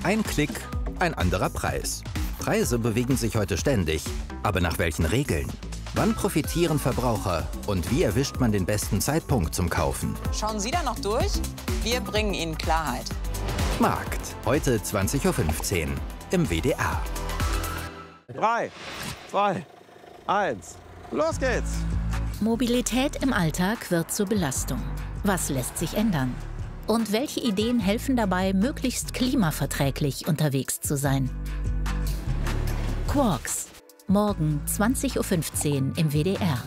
Ein Klick, ein anderer Preis. Preise bewegen sich heute ständig. Aber nach welchen Regeln? Wann profitieren Verbraucher? Und wie erwischt man den besten Zeitpunkt zum Kaufen? Schauen Sie da noch durch? Wir bringen Ihnen Klarheit. Markt, heute 20:15 Uhr im WDR. 3, 2, 1, los geht's! Mobilität im Alltag wird zur Belastung. Was lässt sich ändern? Und welche Ideen helfen dabei, möglichst klimaverträglich unterwegs zu sein? Quarks, morgen 20:15 Uhr im WDR.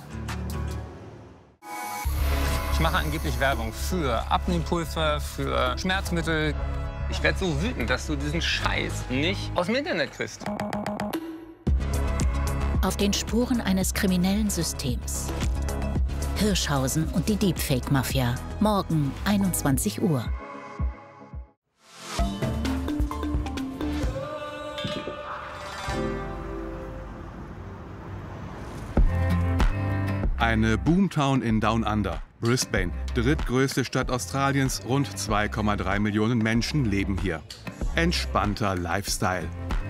Ich mache angeblich Werbung für Abnehmpulver, für Schmerzmittel. Ich werde so wütend, dass du diesen Scheiß nicht aus dem Internet kriegst. Auf den Spuren eines kriminellen Systems. Hirschhausen und die Deepfake-Mafia. Morgen 21 Uhr. Eine Boomtown in Down Under, Brisbane, drittgrößte Stadt Australiens, rund 2,3 Millionen Menschen leben hier. Entspannter Lifestyle.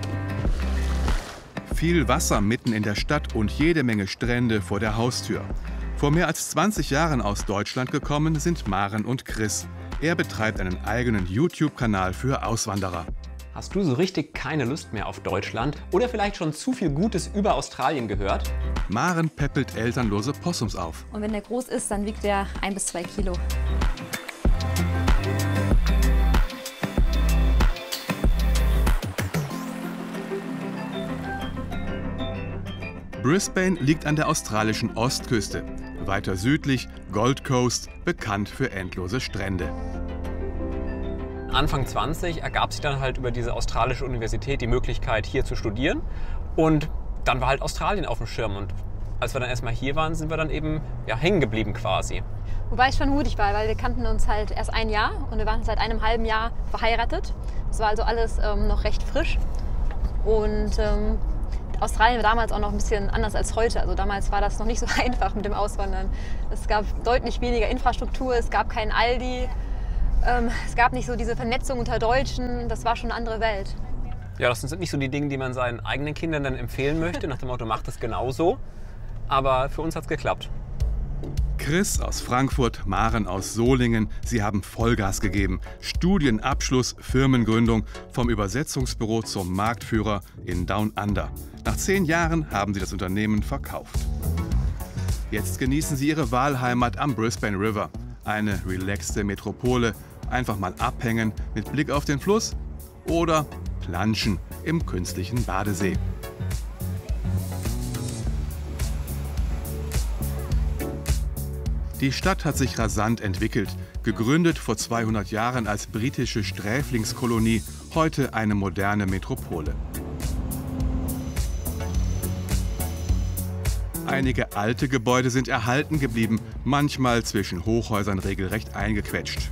Viel Wasser mitten in der Stadt und jede Menge Strände vor der Haustür. Vor mehr als 20 Jahren aus Deutschland gekommen sind Maren und Chris. Er betreibt einen eigenen YouTube-Kanal für Auswanderer. Hast du so richtig keine Lust mehr auf Deutschland oder vielleicht schon zu viel Gutes über Australien gehört? Maren päppelt elternlose Possums auf. Und wenn der groß ist, dann wiegt er 1 bis 2 Kilo. Brisbane liegt an der australischen Ostküste. Weiter südlich Gold Coast, bekannt für endlose Strände. Anfang 20 ergab sich dann halt über diese australische Universität die Möglichkeit, hier zu studieren. Und dann war halt Australien auf dem Schirm. Und als wir dann erstmal hier waren, sind wir dann eben hängen geblieben quasi. Wobei ich schon mutig war, weil wir kannten uns halt erst ein Jahr und wir waren seit einem halben Jahr verheiratet. Das war also alles noch recht frisch. Und Australien war damals auch noch ein bisschen anders als heute. Also damals war das noch nicht so einfach mit dem Auswandern. Es gab deutlich weniger Infrastruktur, es gab keinen Aldi. Es gab nicht so diese Vernetzung unter Deutschen, das war schon eine andere Welt. Ja, das sind nicht so die Dinge, die man seinen eigenen Kindern dann empfehlen möchte, nach dem Motto, macht es genauso. Aber für uns hat es geklappt. Chris aus Frankfurt, Maren aus Solingen, sie haben Vollgas gegeben. Studienabschluss, Firmengründung, vom Übersetzungsbüro zum Marktführer in Down Under. Nach 10 Jahren haben sie das Unternehmen verkauft. Jetzt genießen sie ihre Wahlheimat am Brisbane River. Eine relaxte Metropole. Einfach mal abhängen mit Blick auf den Fluss oder planschen im künstlichen Badesee. Die Stadt hat sich rasant entwickelt. Gegründet vor 200 Jahren als britische Sträflingskolonie, heute eine moderne Metropole. Einige alte Gebäude sind erhalten geblieben, manchmal zwischen Hochhäusern regelrecht eingequetscht.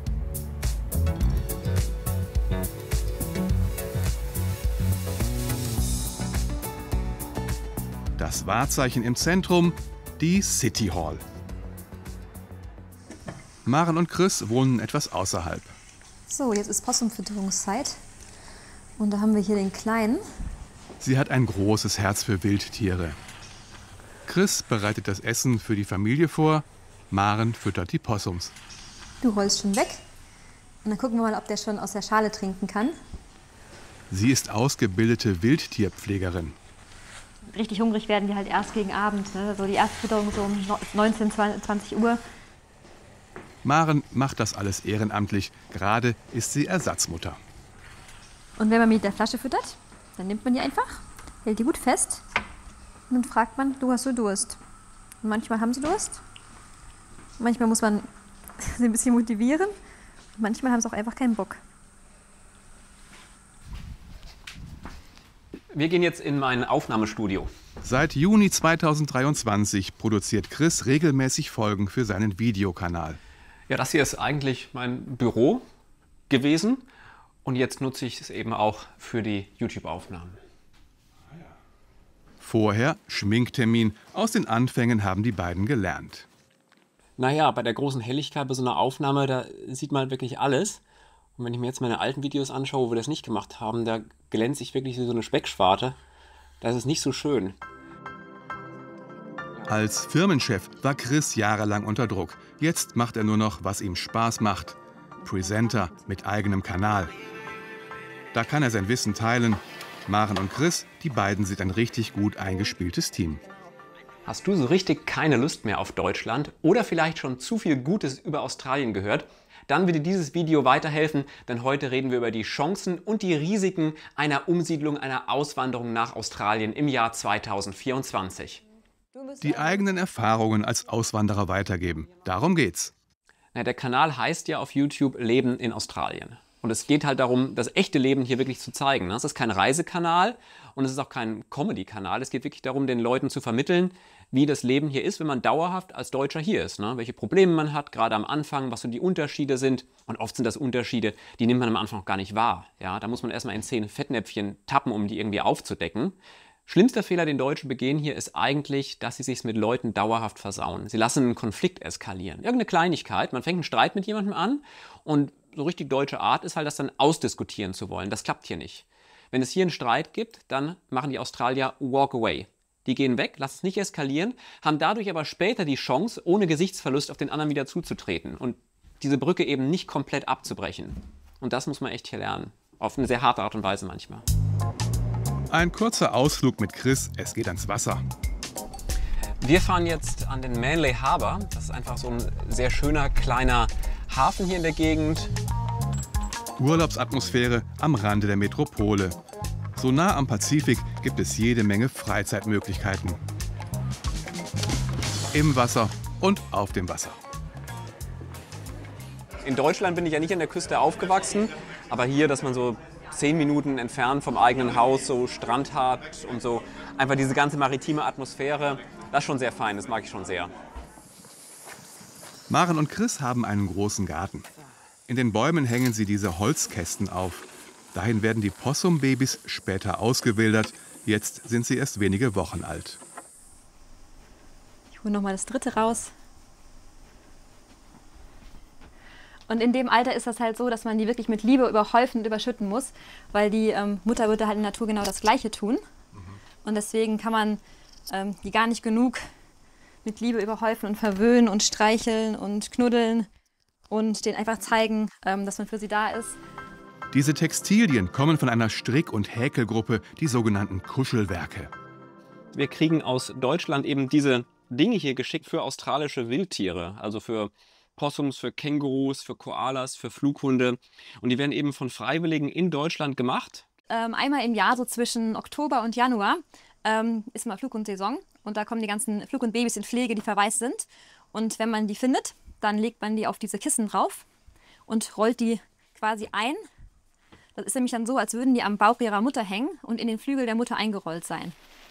Das Wahrzeichen im Zentrum, die City Hall. Maren und Chris wohnen etwas außerhalb. So, jetzt ist Possumfütterungszeit. Und da haben wir hier den Kleinen. Sie hat ein großes Herz für Wildtiere. Chris bereitet das Essen für die Familie vor, Maren füttert die Possums. Du rollst schon weg. Und dann gucken wir mal, ob der schon aus der Schale trinken kann. Sie ist ausgebildete Wildtierpflegerin. Richtig hungrig werden die halt erst gegen Abend. Ne? So die erste Fütterung so um 19, 20 Uhr. Maren macht das alles ehrenamtlich. Gerade ist sie Ersatzmutter. Und wenn man mit der Flasche füttert, dann nimmt man die einfach, hält die gut fest und dann fragt man, du hast du Durst? Und manchmal haben sie Durst, manchmal muss man sie ein bisschen motivieren und manchmal haben sie auch einfach keinen Bock. Wir gehen jetzt in mein Aufnahmestudio. Seit Juni 2023 produziert Chris regelmäßig Folgen für seinen Videokanal. Ja, das hier ist eigentlich mein Büro gewesen und jetzt nutze ich es eben auch für die YouTube-Aufnahmen. Vorher Schminktermin. Aus den Anfängen haben die beiden gelernt. Naja, bei der großen Helligkeit bei so einer Aufnahme, da sieht man wirklich alles. Und wenn ich mir jetzt meine alten Videos anschaue, wo wir das nicht gemacht haben, da glänze ich wirklich wie so eine Speckschwarte. Das ist nicht so schön. Als Firmenchef war Chris jahrelang unter Druck. Jetzt macht er nur noch, was ihm Spaß macht. Presenter mit eigenem Kanal. Da kann er sein Wissen teilen. Maren und Chris, die beiden sind ein richtig gut eingespieltes Team. Hast du so richtig keine Lust mehr auf Deutschland oder vielleicht schon zu viel Gutes über Australien gehört? Dann wird dir dieses Video weiterhelfen, denn heute reden wir über die Chancen und die Risiken einer Umsiedlung, einer Auswanderung nach Australien im Jahr 2024. Die eigenen Erfahrungen als Auswanderer weitergeben. Darum geht's. Na, der Kanal heißt ja auf YouTube Leben in Australien. Und es geht halt darum, das echte Leben hier wirklich zu zeigen. Es ist kein Reisekanal und es ist auch kein Comedy-Kanal. Es geht wirklich darum, den Leuten zu vermitteln, wie das Leben hier ist, wenn man dauerhaft als Deutscher hier ist. Welche Probleme man hat, gerade am Anfang, was so die Unterschiede sind. Und oft sind das Unterschiede, die nimmt man am Anfang noch gar nicht wahr. Ja, da muss man erstmal in 10 Fettnäpfchen tappen, um die irgendwie aufzudecken. Schlimmster Fehler, den Deutschen begehen hier, ist eigentlich, dass sie sich mit Leuten dauerhaft versauen. Sie lassen einen Konflikt eskalieren. Irgendeine Kleinigkeit, man fängt einen Streit mit jemandem an und so richtig deutsche Art ist halt, das dann ausdiskutieren zu wollen. Das klappt hier nicht. Wenn es hier einen Streit gibt, dann machen die Australier walk away. Die gehen weg, lassen es nicht eskalieren, haben dadurch aber später die Chance, ohne Gesichtsverlust auf den anderen wieder zuzutreten und diese Brücke eben nicht komplett abzubrechen. Und das muss man echt hier lernen. Auf eine sehr harte Art und Weise manchmal. Ein kurzer Ausflug mit Chris, es geht ans Wasser. Wir fahren jetzt an den Manly Harbour. Das ist einfach so ein sehr schöner kleiner Hafen hier in der Gegend. Urlaubsatmosphäre am Rande der Metropole. So nah am Pazifik gibt es jede Menge Freizeitmöglichkeiten. Im Wasser und auf dem Wasser. In Deutschland bin ich ja nicht an der Küste aufgewachsen, aber hier, dass man so 10 Minuten entfernt vom eigenen Haus so Strand hat und so einfach diese ganze maritime Atmosphäre, das ist schon sehr fein, das mag ich schon sehr. Maren und Chris haben einen großen Garten. In den Bäumen hängen sie diese Holzkästen auf. Dahin werden die Possumbabys später ausgewildert. Jetzt sind sie erst wenige Wochen alt. Ich hole nochmal das dritte raus. Und in dem Alter ist das halt so, dass man die wirklich mit Liebe überhäufen und überschütten muss, weil die Mutter würde halt in der Natur genau das Gleiche tun. Und deswegen kann man die gar nicht genug mit Liebe überhäufen und verwöhnen und streicheln und knuddeln und denen einfach zeigen, dass man für sie da ist. Diese Textilien kommen von einer Strick- und Häkelgruppe, die sogenannten Kuschelwerke. Wir kriegen aus Deutschland eben diese Dinge hier geschickt für australische Wildtiere, also für Possums, für Kängurus, für Koalas, für Flughunde. Und die werden eben von Freiwilligen in Deutschland gemacht. Einmal im Jahr, so zwischen Oktober und Januar, ist mal Flughundsaison. Und da kommen die ganzen Flughundbabys in Pflege, die verwaist sind. Und wenn man die findet, dann legt man die auf diese Kissen drauf und rollt die quasi ein. Das ist nämlich dann so, als würden die am Bauch ihrer Mutter hängen und in den Flügel der Mutter eingerollt sein.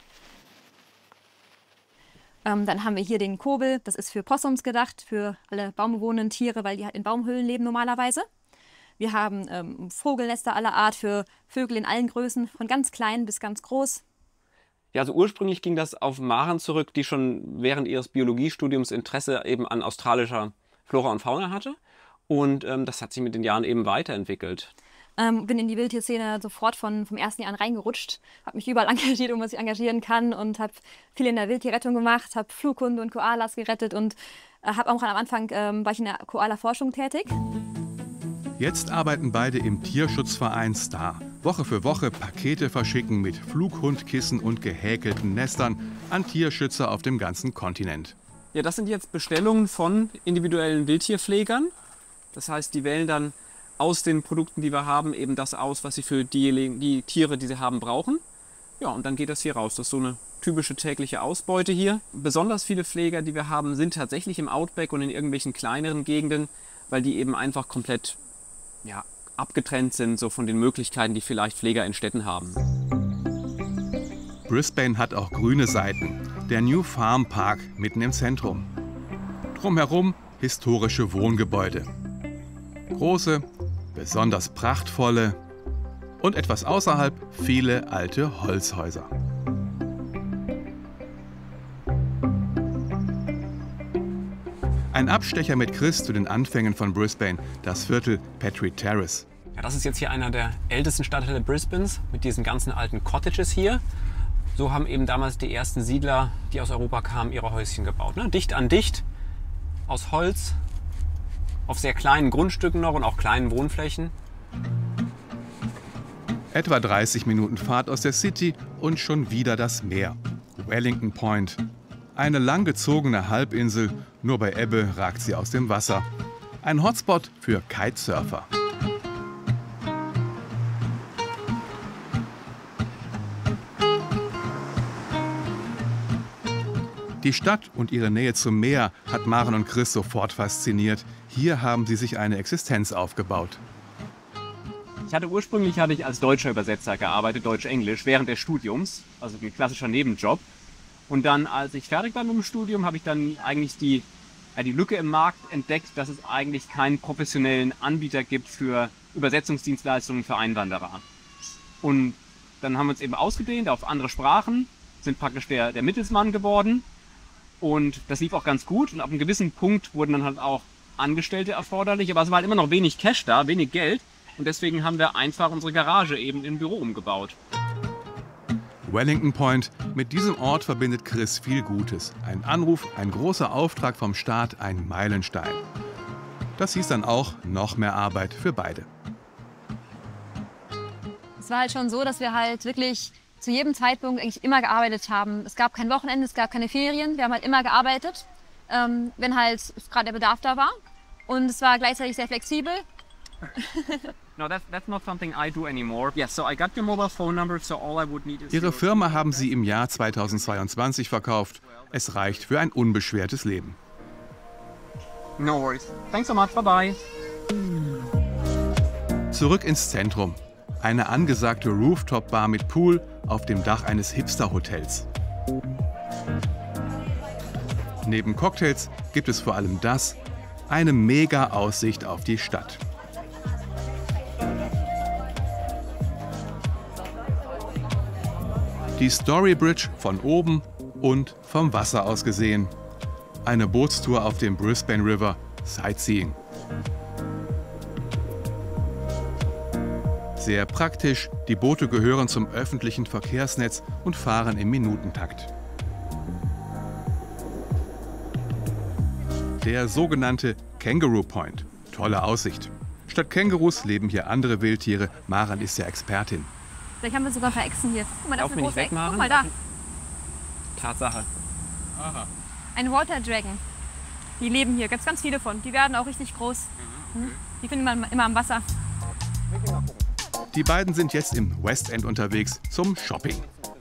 Dann haben wir hier den Kobel, das ist für Possums gedacht, für alle baumbewohnenden Tiere, weil die halt in Baumhöhlen leben normalerweise. Wir haben Vogelnester aller Art für Vögel in allen Größen, von ganz klein bis ganz groß. Ja, also ursprünglich ging das auf Maren zurück, die schon während ihres Biologiestudiums Interesse eben an australischer Flora und Fauna hatte. Und das hat sich mit den Jahren eben weiterentwickelt. Bin in die Wildtierszene sofort vom ersten Jahr an reingerutscht, habe mich überall engagiert, um was ich engagieren kann und habe viel in der Wildtierrettung gemacht, habe Flughunde und Koalas gerettet und habe auch am Anfang war ich in der Koala-Forschung tätig. Jetzt arbeiten beide im Tierschutzverein Star. Woche für Woche Pakete verschicken mit Flughundkissen und gehäkelten Nestern an Tierschützer auf dem ganzen Kontinent. Ja, das sind jetzt Bestellungen von individuellen Wildtierpflegern. Das heißt, die wählen dann aus den Produkten, die wir haben, eben das aus, was sie für die Tiere, die sie haben, brauchen. Ja, und dann geht das hier raus. Das ist so eine typische tägliche Ausbeute hier. Besonders viele Pfleger, die wir haben, sind tatsächlich im Outback und in irgendwelchen kleineren Gegenden, weil die eben einfach komplett abgetrennt sind so von den Möglichkeiten, die vielleicht Pfleger in Städten haben. Brisbane hat auch grüne Seiten. Der New Farm Park mitten im Zentrum. Drumherum historische Wohngebäude. Große, besonders prachtvolle und etwas außerhalb viele alte Holzhäuser. Ein Abstecher mit Chris zu den Anfängen von Brisbane, das Viertel Petrie Terrace. Ja, das ist jetzt hier einer der ältesten Stadtteile Brisbanes mit diesen ganzen alten Cottages hier. So haben eben damals die ersten Siedler, die aus Europa kamen, ihre Häuschen gebaut. Ne? Dicht an dicht, aus Holz, auf sehr kleinen Grundstücken noch und auch kleinen Wohnflächen. Etwa 30 Minuten Fahrt aus der City und schon wieder das Meer. Wellington Point. Eine langgezogene Halbinsel, nur bei Ebbe ragt sie aus dem Wasser. Ein Hotspot für Kitesurfer. Die Stadt und ihre Nähe zum Meer hat Maren und Chris sofort fasziniert. Hier haben sie sich eine Existenz aufgebaut. Ursprünglich hatte ich als deutscher Übersetzer gearbeitet, Deutsch-Englisch, während des Studiums, also ein klassischer Nebenjob. Und dann, als ich fertig war mit dem Studium, habe ich dann eigentlich die Lücke im Markt entdeckt, dass es eigentlich keinen professionellen Anbieter gibt für Übersetzungsdienstleistungen für Einwanderer. Und dann haben wir uns eben ausgedehnt auf andere Sprachen, sind praktisch der Mittelsmann geworden. Und das lief auch ganz gut. Und ab einem gewissen Punkt wurden dann halt auch Angestellte erforderlich. Aber es war halt immer noch wenig Cash da, wenig Geld. Und deswegen haben wir einfach unsere Garage eben in ein Büro umgebaut. Wellington Point. Mit diesem Ort verbindet Chris viel Gutes. Ein Anruf, ein großer Auftrag vom Staat, ein Meilenstein. Das hieß dann auch noch mehr Arbeit für beide. Es war halt schon so, dass wir halt wirklich zu jedem Zeitpunkt eigentlich immer gearbeitet haben. Es gab kein Wochenende, es gab keine Ferien. Wir haben halt immer gearbeitet, wenn halt gerade der Bedarf da war. Und es war gleichzeitig sehr flexibel. No, that's not something I do anymore. Yes, so I got your mobile phone number, so all I would need is... Ihre Firma haben sie im Jahr 2022 verkauft. Es reicht für ein unbeschwertes Leben. No worries. Thanks so much, bye-bye. Zurück ins Zentrum. Eine angesagte Rooftop-Bar mit Pool auf dem Dach eines Hipster-Hotels. Neben Cocktails gibt es vor allem das, eine mega Aussicht auf die Stadt. Die Story Bridge von oben und vom Wasser aus gesehen. Eine Bootstour auf dem Brisbane River, Sightseeing. Sehr praktisch, die Boote gehören zum öffentlichen Verkehrsnetz und fahren im Minutentakt. Der sogenannte Kangaroo Point. Tolle Aussicht. Statt Kängurus leben hier andere Wildtiere. Maren ist ja Expertin. Vielleicht haben wir sogar ein paar Echsen hier. Guck mal, das ist eine große Echse. Guck mal da. Tatsache. Aha. Ein Water Dragon. Die leben hier, gibt es ganz viele von. Die werden auch richtig groß. Okay. Die findet man immer am Wasser. Die beiden sind jetzt im West End unterwegs zum Shopping.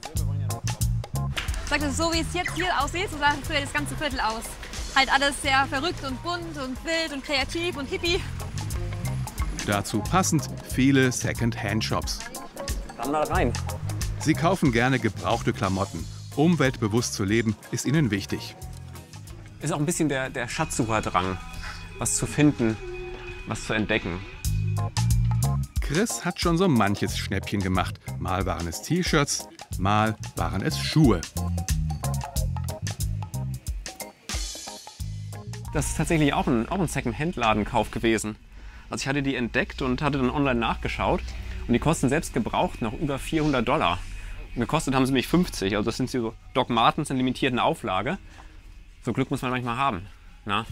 Ich sage, so wie es jetzt hier aussieht, so sah früher das ganze Viertel aus. Halt alles sehr verrückt und bunt und wild und kreativ und hippie. Dazu passend viele Second-Hand-Shops. Dann mal rein. Sie kaufen gerne gebrauchte Klamotten. Umweltbewusst zu leben ist ihnen wichtig. Ist auch ein bisschen der Schatzsucherdrang, was zu finden, was zu entdecken. Chris hat schon so manches Schnäppchen gemacht. Mal waren es T-Shirts, mal waren es Schuhe. Das ist tatsächlich auch ein Second-Hand-Ladenkauf gewesen. Also ich hatte die entdeckt und hatte dann online nachgeschaut. Und die kosten selbst gebraucht noch über $400. Und gekostet haben sie mich 50. Also das sind so Doc Martens in limitierten Auflage. So Glück muss man manchmal haben. Na?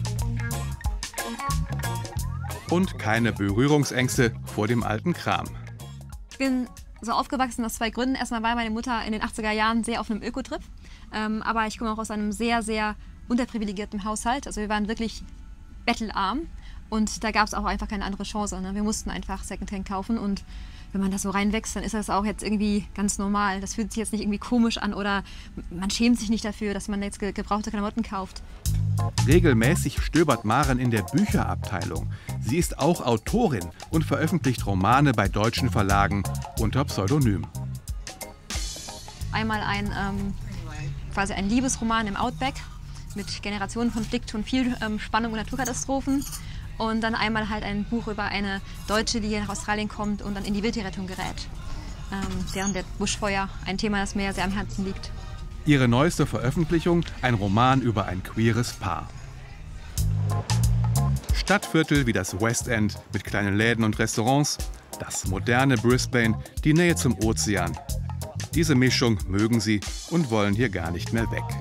Und keine Berührungsängste vor dem alten Kram. Ich bin so aufgewachsen aus zwei Gründen. Erstmal war meine Mutter in den 80er Jahren sehr auf einem Ökotrip. Aber ich komme auch aus einem sehr, sehr unterprivilegierten Haushalt. Also wir waren wirklich bettelarm. Und da gab es auch einfach keine andere Chance. Ne? Wir mussten einfach Secondhand kaufen. Und wenn man das so reinwächst, dann ist das auch jetzt irgendwie ganz normal. Das fühlt sich jetzt nicht irgendwie komisch an oder man schämt sich nicht dafür, dass man jetzt gebrauchte Klamotten kauft. Regelmäßig stöbert Maren in der Bücherabteilung. Sie ist auch Autorin und veröffentlicht Romane bei deutschen Verlagen unter Pseudonym. Einmal quasi ein Liebesroman im Outback mit Generationenkonflikt und viel Spannung und Naturkatastrophen. Und dann einmal halt ein Buch über eine Deutsche, die hier nach Australien kommt und dann in die Wildtierrettung gerät. Während der Buschfeuer, ein Thema, das mir sehr am Herzen liegt. Ihre neueste Veröffentlichung, ein Roman über ein queeres Paar. Stadtviertel wie das West End mit kleinen Läden und Restaurants, das moderne Brisbane, die Nähe zum Ozean. Diese Mischung mögen sie und wollen hier gar nicht mehr weg.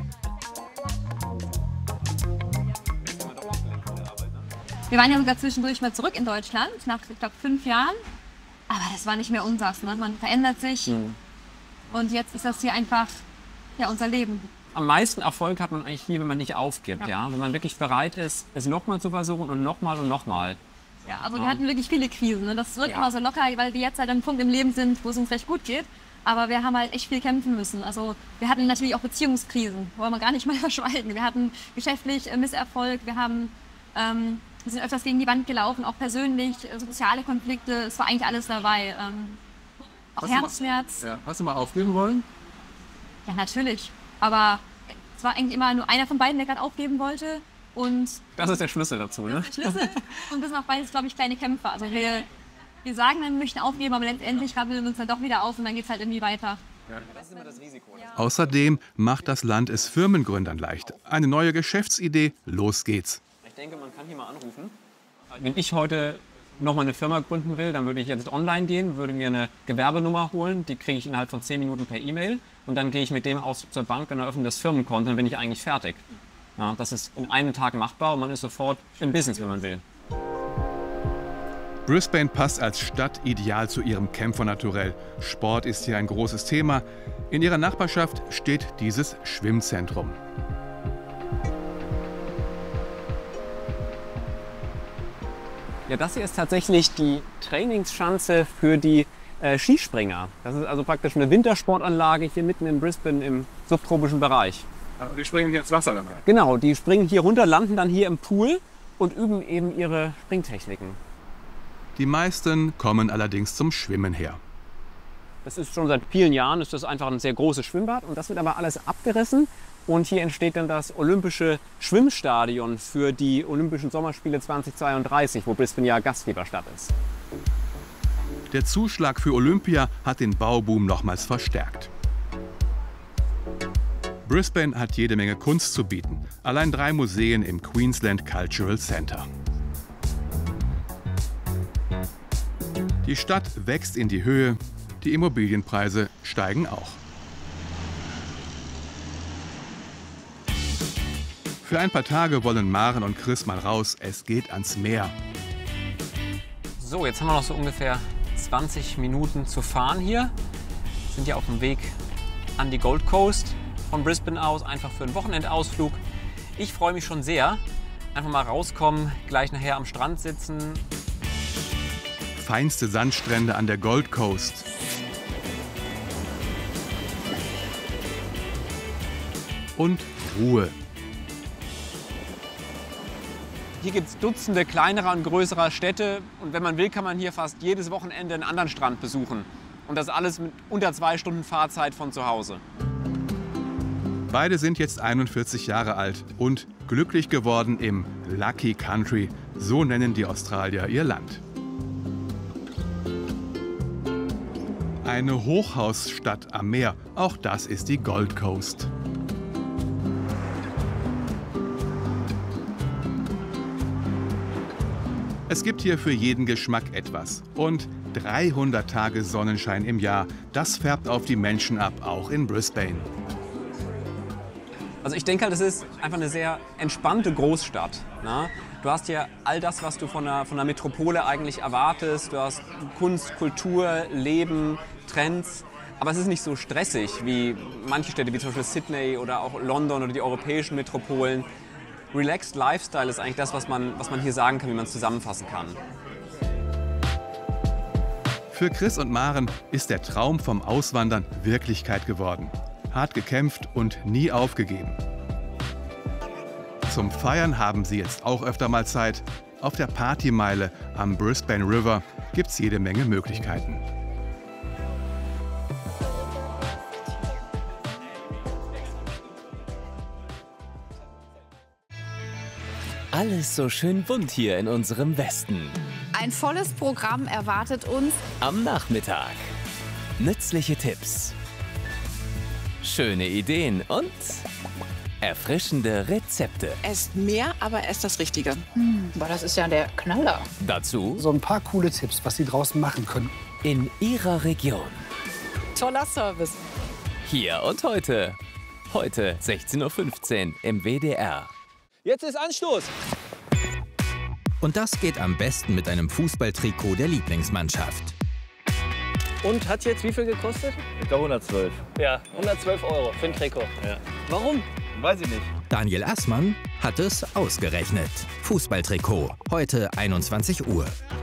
Wir waren ja sogar zwischendurch mal zurück in Deutschland, nach, ich glaube, 5 Jahren. Aber das war nicht mehr unseres. Ne? Man verändert sich. Und jetzt ist das hier einfach ja, unser Leben. Am meisten Erfolg hat man eigentlich hier, wenn man nicht aufgibt. Ja. Wenn man wirklich bereit ist, es nochmal zu versuchen und nochmal und nochmal. Ja, also wir hatten wirklich viele Krisen. Ne? Das wirkt immer so locker, weil wir jetzt halt an einem Punkt im Leben sind, wo es uns recht gut geht. Aber wir haben halt echt viel kämpfen müssen. Also wir hatten natürlich auch Beziehungskrisen, wollen wir gar nicht mal verschweigen. Wir hatten geschäftlich Misserfolg, wir sind öfters gegen die Wand gelaufen, auch persönlich, soziale Konflikte, es war eigentlich alles dabei. Auch Herzschmerz. Hast du mal aufgeben wollen? Ja, natürlich. Aber es war eigentlich immer nur einer von beiden, der gerade aufgeben wollte. Und das ist der Schlüssel dazu, ne? Schlüssel. Und das sind auch beides, glaube ich, kleine Kämpfer. Also wir sagen dann, wir möchten aufgeben, aber letztendlich rabbeln wir uns dann doch wieder auf und dann geht es halt irgendwie weiter. Ja. Das ist immer das Risiko. Außerdem macht das Land es Firmengründern leicht. Eine neue Geschäftsidee, los geht's. Ich denke, man kann hier mal anrufen. Wenn ich heute nochmal eine Firma gründen will, dann würde ich jetzt online gehen, würde mir eine Gewerbenummer holen, die kriege ich innerhalb von 10 Minuten per E-Mail und dann gehe ich mit dem aus zur Bank und eröffne das Firmenkonto, dann bin ich eigentlich fertig. Ja, das ist in einem Tag machbar und man ist sofort im Business, wenn man will. Brisbane passt als Stadt ideal zu ihrem Kämpfernaturell. Sport ist hier ein großes Thema. In ihrer Nachbarschaft steht dieses Schwimmzentrum. Ja, das hier ist tatsächlich die Trainingsschanze für die Skispringer. Das ist also praktisch eine Wintersportanlage hier mitten in Brisbane im subtropischen Bereich. Also die springen hier ins Wasser dann? Genau, die springen hier runter, landen dann hier im Pool und üben eben ihre Springtechniken. Die meisten kommen allerdings zum Schwimmen her. Das ist schon seit vielen Jahren, ist das einfach ein sehr großes Schwimmbad und das wird aber alles abgerissen. Und hier entsteht dann das Olympische Schwimmstadion für die Olympischen Sommerspiele 2032, wo Brisbane ja Gastgeberstadt ist. Der Zuschlag für Olympia hat den Bauboom nochmals verstärkt. Brisbane hat jede Menge Kunst zu bieten. Allein 3 Museen im Queensland Cultural Centre. Die Stadt wächst in die Höhe, die Immobilienpreise steigen auch. Für ein paar Tage wollen Maren und Chris mal raus. Es geht ans Meer. So, jetzt haben wir noch so ungefähr 20 Minuten zu fahren hier. Wir sind ja auf dem Weg an die Gold Coast von Brisbane aus, einfach für einen Wochenendausflug. Ich freue mich schon sehr. Einfach mal rauskommen, gleich nachher am Strand sitzen. Feinste Sandstrände an der Gold Coast. Und Ruhe. Hier gibt es Dutzende kleinerer und größerer Städte und wenn man will, kann man hier fast jedes Wochenende einen anderen Strand besuchen. Und das alles mit unter 2 Stunden Fahrzeit von zu Hause. Beide sind jetzt 41 Jahre alt und glücklich geworden im Lucky Country, so nennen die Australier ihr Land. Eine Hochhausstadt am Meer, auch das ist die Gold Coast. Es gibt hier für jeden Geschmack etwas. Und 300 Tage Sonnenschein im Jahr, das färbt auf die Menschen ab, auch in Brisbane. Also ich denke halt, das ist einfach eine sehr entspannte Großstadt. Ne? Du hast hier all das, was du von einer Metropole eigentlich erwartest. Du hast Kunst, Kultur, Leben, Trends. Aber es ist nicht so stressig wie manche Städte, wie zum Beispiel Sydney oder auch London oder die europäischen Metropolen. Relaxed Lifestyle ist eigentlich das, was man hier sagen kann, wie man es zusammenfassen kann. Für Chris und Maren ist der Traum vom Auswandern Wirklichkeit geworden. Hart gekämpft und nie aufgegeben. Zum Feiern haben sie jetzt auch öfter mal Zeit. Auf der Partymeile am Brisbane River gibt's jede Menge Möglichkeiten. Alles so schön bunt hier in unserem Westen. Ein volles Programm erwartet uns am Nachmittag. Nützliche Tipps, schöne Ideen und erfrischende Rezepte. Esst mehr, aber esst das Richtige. Boah, das ist ja der Knaller. Dazu So ein paar coole Tipps, was Sie draußen machen können. in Ihrer Region. Toller Service. Hier und heute. Heute 16:15 Uhr im WDR. Jetzt ist Anstoß. Und das geht am besten mit einem Fußballtrikot der Lieblingsmannschaft. Und hat jetzt wie viel gekostet? Ich glaube 112. Ja, 112 € für ein Trikot. Ja. Warum? Weiß ich nicht. Daniel Assmann hat es ausgerechnet. Fußballtrikot, heute 21 Uhr.